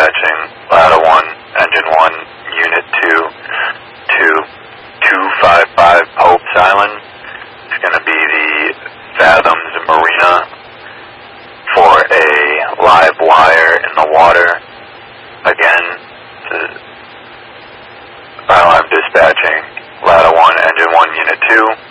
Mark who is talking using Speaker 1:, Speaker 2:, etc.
Speaker 1: dispatching Ladder 1, Engine 1, Unit 2 to 255 Pope's Island. It's going to be the Fathoms Marina for a live wire in the water. Again, fire alarm dispatching Ladder 1, Engine 1, Unit 2.